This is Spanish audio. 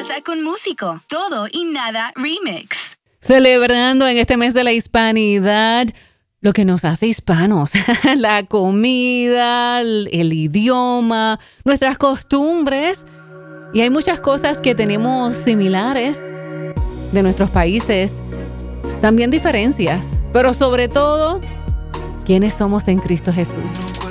Pasa con Músico. Todo y nada remix. Celebrando en este mes de la hispanidad lo que nos hace hispanos. La comida, el idioma, nuestras costumbres. Y hay muchas cosas que tenemos similares de nuestros países. También diferencias. Pero sobre todo, ¿quiénes somos en Cristo Jesús?